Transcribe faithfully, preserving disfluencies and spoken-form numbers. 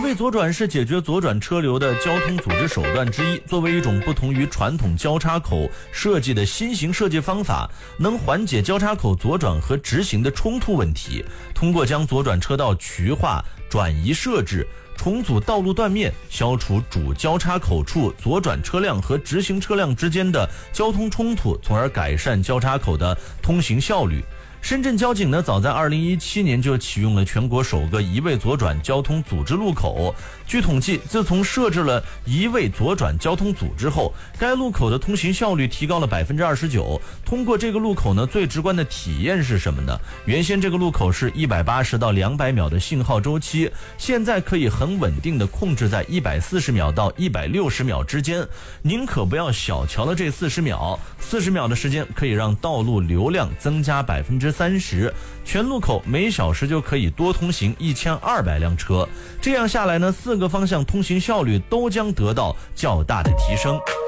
位左转是解决左转车流的交通组织手段之一，作为一种不同于传统交叉口设计的新型设计方法，能缓解交叉口左转和直行的冲突问题。通过将左转车道渠化、转移设置、重组道路断面，消除主交叉口处左转车辆和直行车辆之间的交通冲突，从而改善交叉口的通行效率。深圳交警呢，早在二零一七年就启用了全国首个一位左转交通组织路口。据统计，自从设置了一位左转交通组织后，该路口的通行效率提高了百分之二十九。通过这个路口呢，最直观的体验是什么呢？原先这个路口是一百八十到两百秒的信号周期，现在可以很稳定的控制在一百四十秒到一百六十秒之间。您可不要小瞧了这四十秒，四十秒的时间可以让道路流量增加百分之三十，全路口每小时就可以多通行一千二百辆车。这样下来呢，四个方向通行效率都将得到较大的提升。